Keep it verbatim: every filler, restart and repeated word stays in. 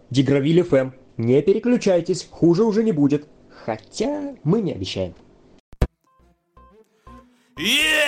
Дигравиль эф эм. Не переключайтесь, хуже уже не будет. Хотя мы не обещаем. Yeah!